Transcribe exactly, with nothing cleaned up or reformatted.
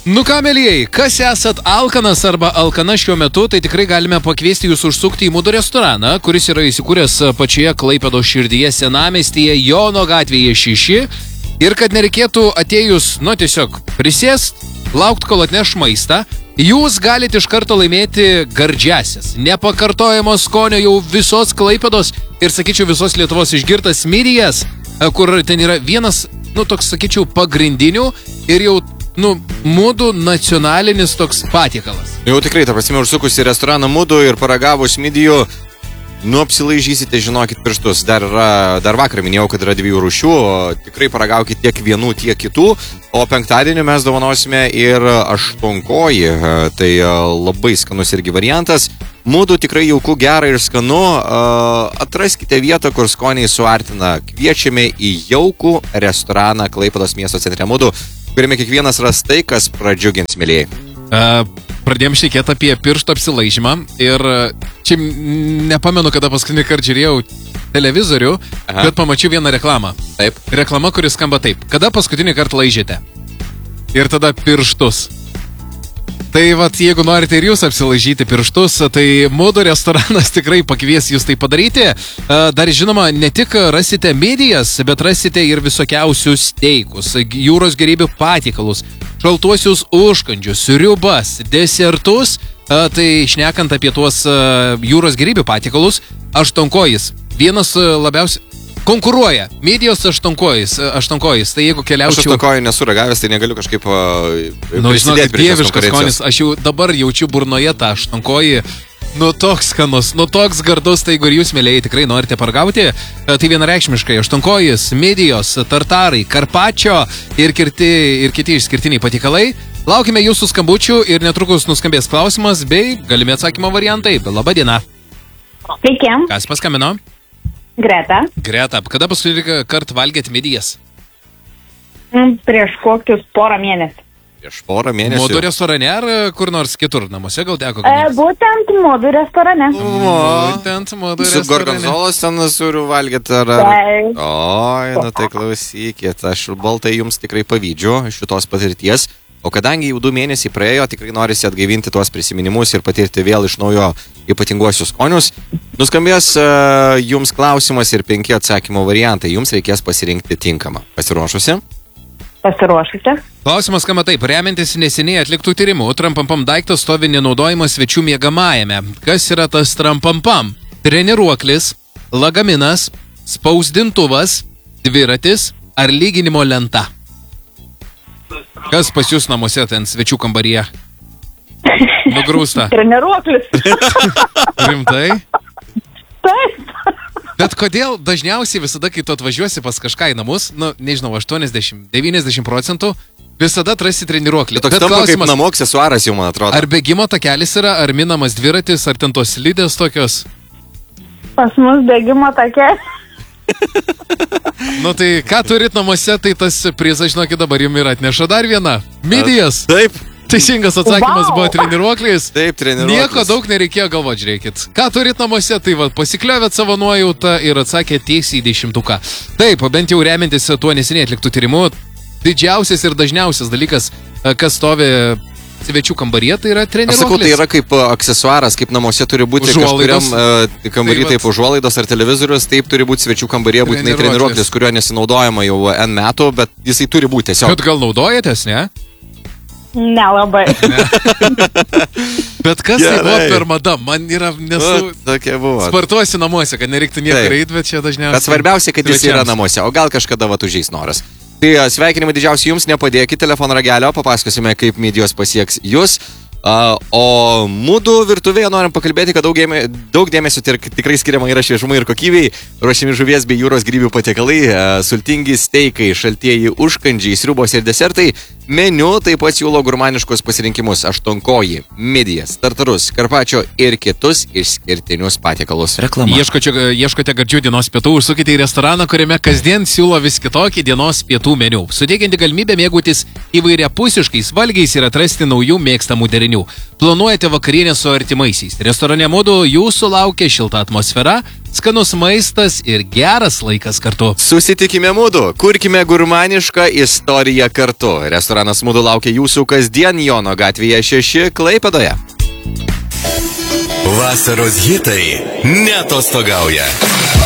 Nu ką, mėlyjei, kas esat alkanas arba alkana šiuo metu, tai tikrai galime pakviesti jūs užsukti į Mudu restoraną, kuris yra įsikūręs pačioje Klaipėdos širdyje senamiestyje Jono gatvėje šeši. Ir kad nereikėtų atėjus, nu tiesiog prisėst, laukt, kol atneš maistą, jūs galite iš karto laimėti gardžiasias, nepakartojamo skonio jau visos Klaipėdos ir, sakyčiau, visos Lietuvos išgirtas midijas, kur ten yra vienas, nu toks, sakyčiau, pagrindinių ir jau nu, Mudu nacionalinis toks patiekalas. Jau tikrai, ta prasme, užsukus į restoraną Mudu ir paragavus midijų, nu, apsilaižysite, žinokit, pirštus. Dar, yra, dar vakar minėjau, kad yra dviejų rūšių, tikrai paragaukit tiek vienų, tiek kitų. O penktadienį mes dovanosime ir aštuonkoji, tai labai skanus irgi variantas. Mudu tikrai jauku, gera ir skanu. Atraskite vietą, kur skoniai suartina. Kviečiame į jaukų restoraną Klaipėdos miesto centre Mudu, kuriame kiekvienas ras tai, kas pradžiugins, mėlyjei. Uh, pradėjom šnekėti apie piršto apsilaižymą ir čia nepamenu, kada paskutinį kartą žiūrėjau televizorių, Aha. bet pamačiau vieną reklamą. Taip. Reklama, kuris skamba taip. Kada paskutinį kartą laižėte? Ir tada pirštus. Tai vat, jeigu norite ir jūs apsilaižyti pirštus, tai Mudu restoranas tikrai pakvies jūs tai padaryti. Dar žinoma, ne tik rasite midijas, bet rasite ir visokiausius steikus, jūros gėrybių patiekalus, šaltuosius užkandžius, sriubas, desertus. Tai šnekant apie tuos jūros gėrybių patiekalus, aštuonkojis, vienas labiausiai konkuruoja. Midijos aštuonkojis, aštuonkojis. Tai jeigu keliaučiau... Aš aštuonkojį nesu ragavęs, tai negaliu kažkaip nu, žinok, dieviškas skonis. Aš jau dabar jaučiu burnoje tą aštuonkojį. Nu, toks skanus, nu, toks gardus, tai jeigu ir jūs, mėlyjei, tikrai norite paragauti, tai vienareikšmiškai aštuonkojis, midijos, tartarai, karpačio ir, kirti, ir kiti išskirtiniai patiekalai. Laukime jūsų skambučių ir netrukus nuskambės klausimas bei galimi atsakymo variantai. Labą dieną. Sveiki. Kas paskambino? Greta. Greta, kada paskutinį kartą valgėt midijas? Prieš kokius porą mėnesių. Prieš porą mėnesių. Mudu restorane ar kur nors kitur namuose gal teko? E, būtent Mudu restorane. O, būtent Mudu restorane. Su gorgonzolos ten sūrių valgėt ar... Taip. Oi, nu tai klausykit, aš baltai jums tikrai pavydžiu šitos patirties. O kadangi jau du mėnesiai praėjo, tikrai norisi atgaivinti tuos prisiminimus ir patirti vėl iš naujo ypatinguosius skonius. Nuskambės uh, jums klausimas ir penki atsakymo variantai. Jums reikės pasirinkti tinkamą. Pasiruošusi? Pasiruošusi. Klausimas skamba taip. Remiantis neseniai atliktų tyrimų, trampampam daiktas stovi nenaudojimas svečių miegamajame. Kas yra tas trampampam? Treniruoklis, lagaminas, spausdintuvas, dviratis ar lyginimo lenta? Kas pas jūs namuose ten svečių kambaryje? Nugrūsta. Treniruoklis. Rimtai? Taip. Bet kodėl dažniausiai visada, kai tu atvažiuosi pas kažką į namus, nu, nežinau, aštuoniasdešimt devyniasdešimt procentų, visada atrasi treniruoklį. Toks tampa kaip namų aksesuaras jau, man atrodo. Ar bėgimo takelis yra, ar minamas dviratis, ar ten tos slidės tokios? Pas mus bėgimo takelis. Nu tai ką turit namuose, tai tas prizas, žinokit, dabar jums yra atneša dar vieną. Midijas. Taip. Teisingas atsakymas wow. buvo treniruoklis. Taip, treniruoklis. Nieko daug nereikėjo galvoti, žiūrėkit. Ką turit namuose, tai va, pasikliovėt savo nuojautą ir atsakė tiesiai į dešimtuką. Taip, bent jau remiantis tuo neseniai atliktų tyrimu, didžiausias ir dažniausias dalykas, kas stovi svečių kambaryje, tai yra treniruoklis. Aš sakau, tai yra kaip aksesuaras, kaip namuose turi būti užuolaidos. Kažkuriam uh, kambarį, taip, taip užuolaidos ar televizorius, taip turi būti svečių kambaryje būtinai treniruoklis, kurio nesinaudojama jau N metų, bet jisai turi būti tiesiog. Bet gal naudojatės, ne? Nelabai. Ne. Bet kas tai buvo per mada? Man yra nesu... Tokia buvo. Spartuosi namuose, kad nereiktų niekur eiti, bet čia dažniausiai... Bet svarbiausia, kad jis yra namuose, o gal kažkada va užeis noras. Tai sveikinimai didžiausi jums, nepadėkit telefono ragelio, papasakosime, kaip midijos pasieks jūs. Uh, o Mudu virtuvėje norim pakalbėti, kad daug, dėmė, daug dėmesio tikrai skiriama yra šviežumui ir kokybei. Ruošiami žuvies bei jūros grybių patiekalai, uh, sultingi steikai, šaltieji užkandžiai, sriubos ir desertai. Meniu taip pat siūlo gurmaniškus pasirinkimus: aštuonkojį, midijas, tartarus, karpačio ir kitus išskirtinius patiekalus. Reklama. Ieškote, ieškote gardžių dienos pietų, užsukite į restoraną, kuriame kasdien siūlo vis kitokį dienos pietų meniu, suteikianti galimybę mėgautis įvairiapusiškais valgiais ir atrasti naujų mėgstamų derinių. Planuojate vakarienę su artimaisiais. Restorane Mudu jūsų laukia šilta atmosfera, skanus maistas ir geras laikas kartu. Susitikime Mudu, kurkime gurmanišką istoriją kartu. Restoranas Mudu laukia jūsų kasdien Jono gatvėje šeši Klaipėdoje. Vasaros hitai neatostogauja.